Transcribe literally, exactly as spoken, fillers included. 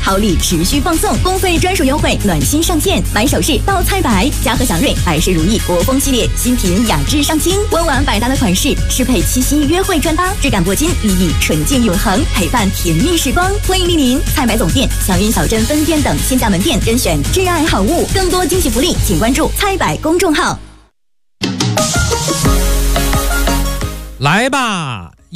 好礼持续放送，公费专属优惠暖心上线，买首饰到菜百，嘉禾祥瑞、百事如意、国风系列新品雅致上新，温婉百搭的款式适配七夕约会穿搭，质感铂金，寓意纯净永恒，陪伴甜蜜时光。欢迎莅临菜百总店、祥云小镇分店等线下门店，甄选挚爱好物，更多惊喜福利，请关注菜百公众号。 来吧，